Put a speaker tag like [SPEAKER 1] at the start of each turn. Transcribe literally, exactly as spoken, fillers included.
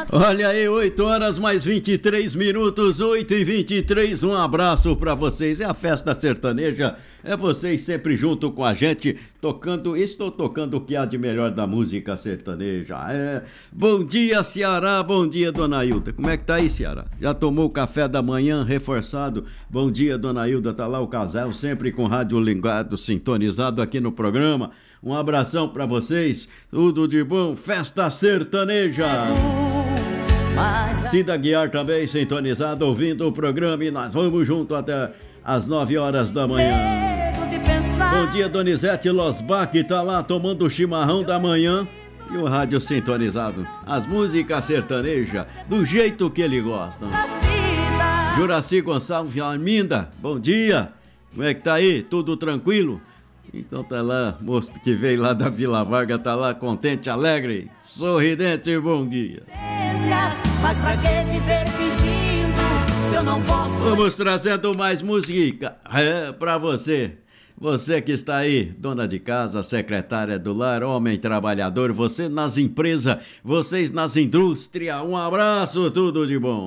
[SPEAKER 1] Olha aí, oito horas mais vinte e três minutos, oito e vinte e três. Um abraço pra vocês. É a festa sertaneja, é vocês sempre junto com a gente, tocando, estou tocando o que há de melhor da música sertaneja. É. Bom dia, Ceará, bom dia, dona Hilda. Como é que tá aí, Ceará? Já tomou o café da manhã reforçado? Bom dia, dona Hilda, tá lá o casal, sempre com rádio ligado, sintonizado aqui no programa. Um abração pra vocês, tudo de bom, festa sertaneja. Cida Guiar também sintonizado, ouvindo o programa, e nós vamos junto até às nove horas da manhã. Bom dia, Donizete Losbach, tá lá tomando o chimarrão da manhã e o rádio sintonizado. As músicas sertanejas, do jeito que ele gosta. Juraci Gonçalves Arminda, bom dia. Como é que tá aí? Tudo tranquilo? Então tá lá, moço que veio lá da Vila Vargas, tá lá contente, alegre, sorridente, bom dia. Mas pra que viver fingindo se eu não posso... Vamos trazendo mais música é, pra você. Você que está aí, dona de casa, secretária do lar, homem trabalhador, você nas empresas, vocês nas indústrias, um abraço, tudo de bom.